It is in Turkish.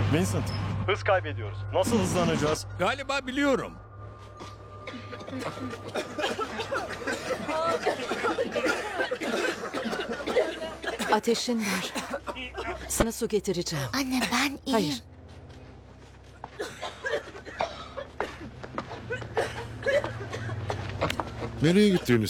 Vincent, hız kaybediyoruz. Nasıl hızlanacağız? Galiba biliyorum. Ateşin var. Sana su getireceğim. Anne ben iyiyim. Hayır. Nereye gittiğini